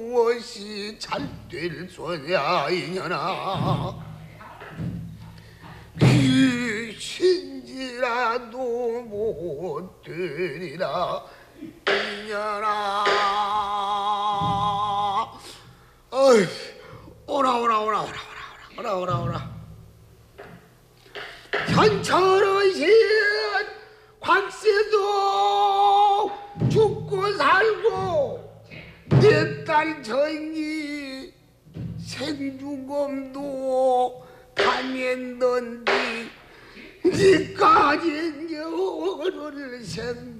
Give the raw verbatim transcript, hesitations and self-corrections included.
무엇이 잘 될 소냐 이년아. 귀신지라도 못 되리라 이년아. 어이, 오라 오라 오라 오라 오라 오라 오라 오라. 현철어신 곽씨도 죽고 살고 내 딸 정이 생중검도 당했는데 니까지 너를 생각